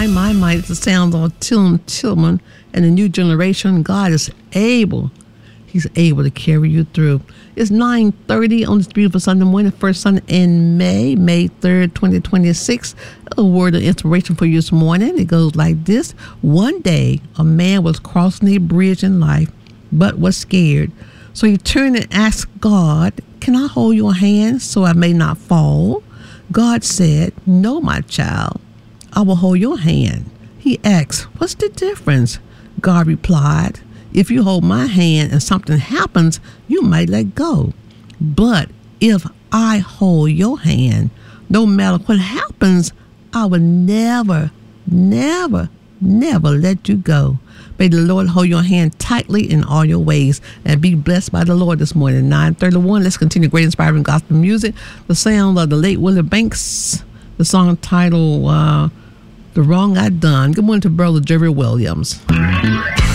my. It's the sound of Tim Tillman and the new generation. God is able. He's able to carry you through. It's 9:30 on this beautiful Sunday morning, first Sunday in May 3rd, 2026. A word of inspiration for you this morning. It goes like this. One day, a man was crossing a bridge in life, but was scared. So he turned and asked God, "Can I hold your hand so I may not fall?" God said, "No, my child, I will hold your hand." He asked, "What's the difference?" God replied, "If you hold my hand and something happens, you might let go. But if I hold your hand, no matter what happens, I will never, never, never let you go." May the Lord hold your hand tightly in all your ways and be blessed by the Lord this morning. 9:31. Let's continue great inspiring gospel music. The sound of the late Willie Banks. The song titled The Wrong I Done. Good morning to Brother Jerry Williams.